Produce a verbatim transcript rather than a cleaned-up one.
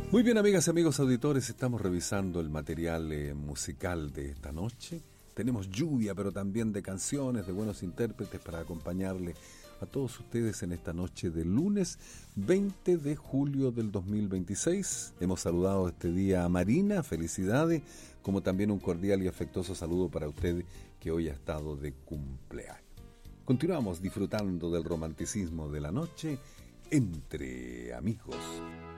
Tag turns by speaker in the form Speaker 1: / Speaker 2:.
Speaker 1: Muy bien, amigas y amigos auditores, estamos revisando el material eh, musical de esta noche. Tenemos lluvia, pero también de canciones, de buenos intérpretes para acompañarle a todos ustedes en esta noche de lunes veinte de julio del dos mil veintiséis. Hemos saludado este día a Marina, felicidades, como también un cordial y afectuoso saludo para usted que hoy ha estado de cumpleaños. Continuamos disfrutando del romanticismo de la noche entre amigos.